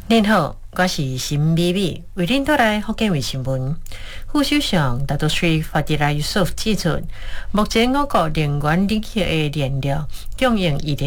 您好，我是新美美，为您带来福建卫新闻。副首相拿督斯里法迪拉约瑟夫指出，目前我国能源领域的燃料供应依然